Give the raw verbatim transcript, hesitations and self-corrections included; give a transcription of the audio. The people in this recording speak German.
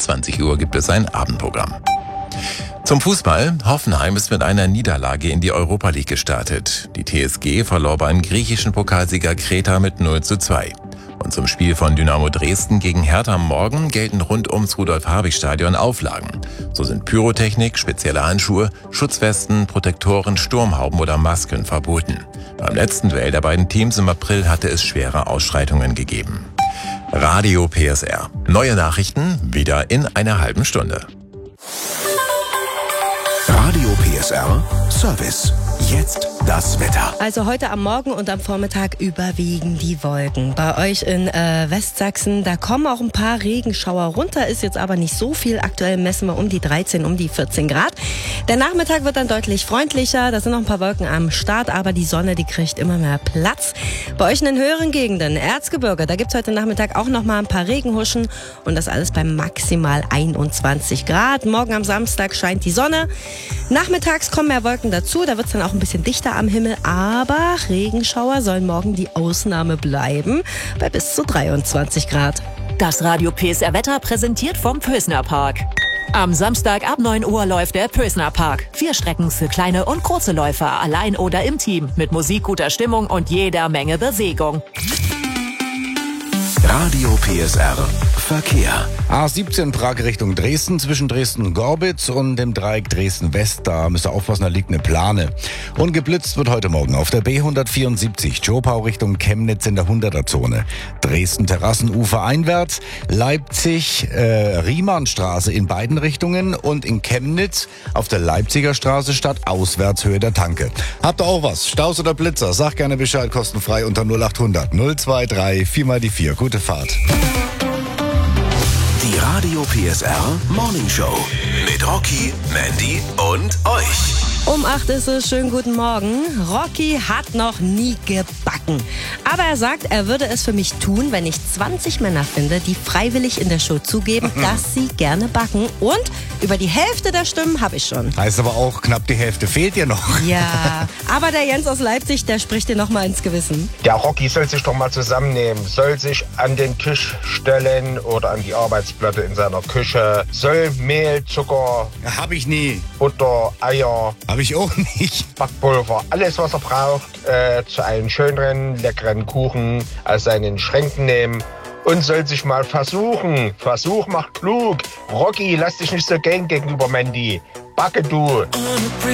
zwanzig Uhr gibt es ein Abendprogramm. Zum Fußball. Hoffenheim ist mit einer Niederlage in die Europa League gestartet. Die T S G verlor beim griechischen Pokalsieger Kreta mit null zu zwei. Und zum Spiel von Dynamo Dresden gegen Hertha morgen gelten rund ums Rudolf-Habich-Stadion Auflagen. So sind Pyrotechnik, spezielle Handschuhe, Schutzwesten, Protektoren, Sturmhauben oder Masken verboten. Beim letzten Duell der beiden Teams im April hatte es schwere Ausschreitungen gegeben. Radio P S R. Neue Nachrichten wieder in einer halben Stunde. Radio P S R Service. Jetzt das Wetter. Also heute am Morgen und am Vormittag überwiegen die Wolken. Bei euch in äh, Westsachsen, da kommen auch ein paar Regenschauer runter, ist jetzt aber nicht so viel. Aktuell messen wir um die dreizehn, um die vierzehn Grad. Der Nachmittag wird dann deutlich freundlicher, da sind noch ein paar Wolken am Start, aber die Sonne, die kriegt immer mehr Platz. Bei euch in den höheren Gegenden, Erzgebirge, da gibt's heute Nachmittag auch noch mal ein paar Regenhuschen und das alles bei maximal einundzwanzig Grad. Morgen am Samstag scheint die Sonne. Nachmittags kommen mehr Wolken dazu, da wird's dann auch ein bisschen dichter am Himmel, aber Regenschauer sollen morgen die Ausnahme bleiben, bei bis zu dreiundzwanzig Grad. Das Radio P S R Wetter präsentiert vom Pösner Park. Am Samstag ab neun Uhr läuft der Pösner Park. Vier Strecken für kleine und große Läufer, allein oder im Team, mit Musik, guter Stimmung und jeder Menge Bewegung. Radio P S R Verkehr. A siebzehn Prag Richtung Dresden, zwischen Dresden und Gorbitz und dem Dreieck Dresden-West. Da müsst ihr aufpassen, da liegt eine Plane. Und geblitzt wird heute Morgen auf der B hundertvierundsiebzig, Zschopau Richtung Chemnitz in der hunderter-Zone. Dresden-Terrassenufer einwärts, Leipzig, äh, Riemannstraße in beiden Richtungen und in Chemnitz auf der Leipziger Straße statt auswärts Höhe der Tanke. Habt ihr auch was? Staus oder Blitzer? Sag gerne Bescheid, kostenfrei unter null achthundert null zwei drei vier mal die vier. Gute Fahrt. Die Radio P S R Morning Show mit Rocky, Mandy und euch. Um acht ist es, schönen guten Morgen. Rocky hat noch nie gebacken. Aber er sagt, er würde es für mich tun, wenn ich zwanzig Männer finde, die freiwillig in der Show zugeben, dass sie gerne backen. Und über die Hälfte der Stimmen habe ich schon. Heißt aber auch, knapp die Hälfte fehlt dir noch. Ja, aber der Jens aus Leipzig, der spricht dir noch mal ins Gewissen. Der Rocky soll sich doch mal zusammennehmen, soll sich an den Tisch stellen oder an die Arbeitsplatte in seiner Küche, soll Mehl, Zucker, Hab ich nie. Butter, Eier, Hab ich auch nicht. Backpulver, alles was er braucht, äh, zu einem schöneren, leckeren Kuchen aus seinen Schränken nehmen und soll sich mal versuchen. Versuch macht klug. Rocky, lass dich nicht so gehen gegenüber Mandy. Backe du.